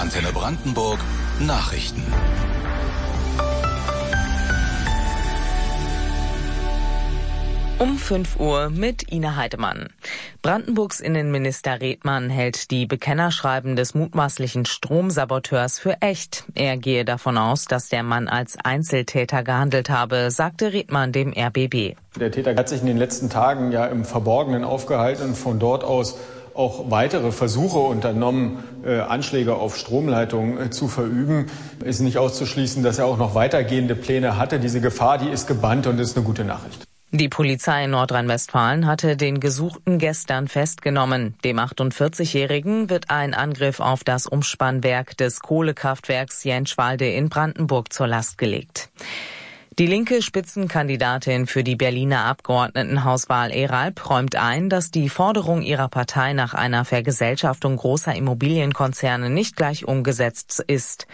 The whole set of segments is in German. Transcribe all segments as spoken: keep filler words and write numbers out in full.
Antenne Brandenburg Nachrichten. Um fünf Uhr mit Ina Heidemann. Brandenburgs Innenminister Redmann hält die Bekennerschreiben des mutmaßlichen Stromsaboteurs für echt. Er gehe davon aus, dass der Mann als Einzeltäter gehandelt habe, sagte Redmann dem R B B. Der Täter hat sich in den letzten Tagen ja im Verborgenen aufgehalten und von dort aus auch weitere Versuche unternommen, äh, Anschläge auf Stromleitungen äh, zu verüben. Ist nicht auszuschließen, dass er auch noch weitergehende Pläne hatte. Diese Gefahr, die ist gebannt und ist eine gute Nachricht. Die Polizei in Nordrhein-Westfalen hatte den Gesuchten gestern festgenommen. Dem achtundvierzigjährigen wird ein Angriff auf das Umspannwerk des Kohlekraftwerks Jänschwalde in Brandenburg zur Last gelegt. Die linke Spitzenkandidatin für die Berliner Abgeordnetenhauswahl Eralp räumt ein, dass die Forderung ihrer Partei nach einer Vergesellschaftung großer Immobilienkonzerne nicht gleich umgesetzt ist.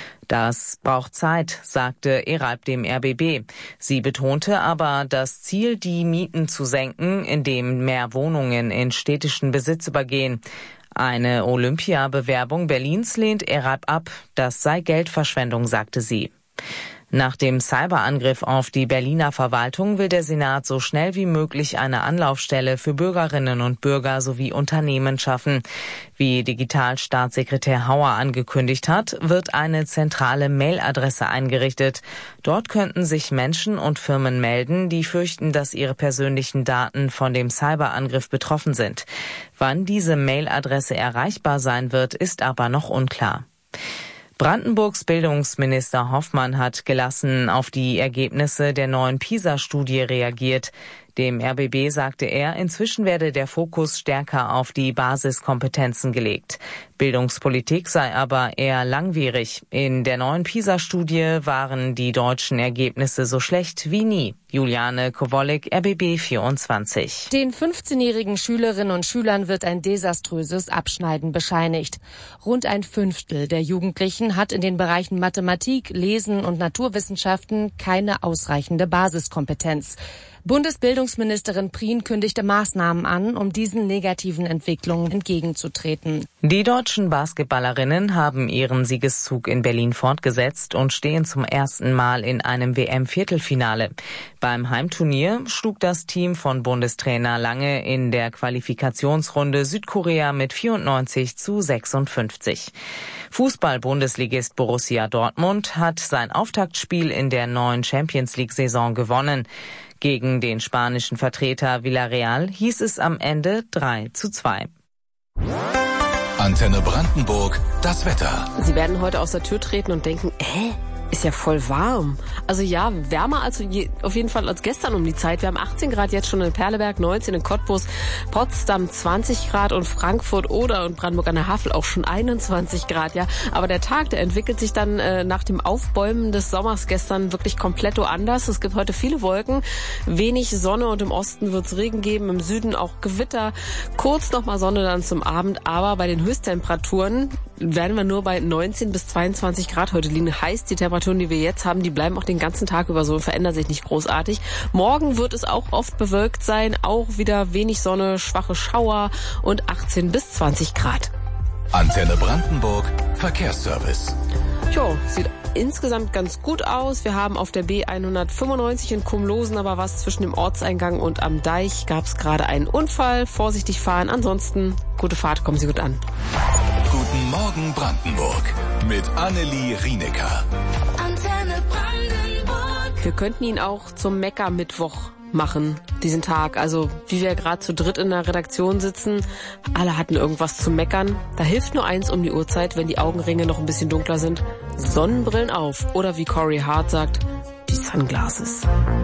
Das braucht Zeit, sagte Eralp dem R B B. Sie betonte aber das Ziel, die Mieten zu senken, indem mehr Wohnungen in städtischen Besitz übergehen. Eine Olympiabewerbung Berlins lehnt Eralp ab. Das sei Geldverschwendung, sagte sie. Nach dem Cyberangriff auf die Berliner Verwaltung will der Senat so schnell wie möglich eine Anlaufstelle für Bürgerinnen und Bürger sowie Unternehmen schaffen. Wie Digitalstaatssekretär Hauer angekündigt hat, wird eine zentrale Mailadresse eingerichtet. Dort könnten sich Menschen und Firmen melden, die fürchten, dass ihre persönlichen Daten von dem Cyberangriff betroffen sind. Wann diese Mailadresse erreichbar sein wird, ist aber noch unklar. Brandenburgs Bildungsminister Hoffmann hat gelassen auf die Ergebnisse der neuen PISA-Studie reagiert. Dem R B B sagte er, inzwischen werde der Fokus stärker auf die Basiskompetenzen gelegt. Bildungspolitik sei aber eher langwierig. In der neuen PISA-Studie waren die deutschen Ergebnisse so schlecht wie nie. Juliane Kowolik, R B B vierundzwanzig. Den fünfzehnjährigen Schülerinnen und Schülern wird ein desaströses Abschneiden bescheinigt. Rund ein Fünftel der Jugendlichen hat in den Bereichen Mathematik, Lesen und Naturwissenschaften keine ausreichende Basiskompetenz. Bundesbildungsministerin Prien kündigte Maßnahmen an, um diesen negativen Entwicklungen entgegenzutreten. Die deutschen Basketballerinnen haben ihren Siegeszug in Berlin fortgesetzt und stehen zum ersten Mal in einem W M-Viertelfinale. Beim Heimturnier schlug das Team von Bundestrainer Lange in der Qualifikationsrunde Südkorea mit vierundneunzig zu sechsundfünfzig. Fußball-Bundesligist Borussia Dortmund hat sein Auftaktspiel in der neuen Champions-League-Saison gewonnen. Gegen den spanischen Vertreter Villarreal hieß es am Ende drei zu zwei. Antenne Brandenburg, das Wetter. Sie werden heute aus der Tür treten und denken, äh, ist ja voll warm. Also ja, wärmer als je, auf jeden Fall als gestern um die Zeit. Wir haben achtzehn Grad jetzt schon in Perleberg, neunzehn in Cottbus, Potsdam zwanzig Grad und Frankfurt oder und Brandenburg an der Havel auch schon einundzwanzig Grad. Ja, aber der Tag, der entwickelt sich dann äh, nach dem Aufbäumen des Sommers gestern wirklich komplett anders. Es gibt heute viele Wolken, wenig Sonne und im Osten wird es Regen geben, im Süden auch Gewitter. Kurz nochmal Sonne dann zum Abend, aber bei den Höchsttemperaturen werden wir nur bei neunzehn bis zweiundzwanzig Grad heute liegen. Heißt, die Temperaturen, die wir jetzt haben, die bleiben auch den ganzen Tag über so und verändern sich nicht großartig. Morgen wird es auch oft bewölkt sein, auch wieder wenig Sonne, schwache Schauer und achtzehn bis zwanzig Grad. Antenne Brandenburg, Verkehrsservice. Jo, sieht insgesamt ganz gut aus. Wir haben auf der B hundertfünfundneunzig in Kumlosen aber was zwischen dem Ortseingang und am Deich. Gab es gerade einen Unfall. Vorsichtig fahren. Ansonsten gute Fahrt, kommen Sie gut an. Guten Morgen Brandenburg mit Annelie Rienecker. Antenne Brandenburg. Wir könnten ihn auch zum Mekka-Mittwoch machen, diesen Tag. Also wie wir gerade zu dritt in der Redaktion sitzen, alle hatten irgendwas zu meckern. Da hilft nur eins um die Uhrzeit, wenn die Augenringe noch ein bisschen dunkler sind. Sonnenbrillen auf oder wie Corey Hart sagt, die Sunglasses.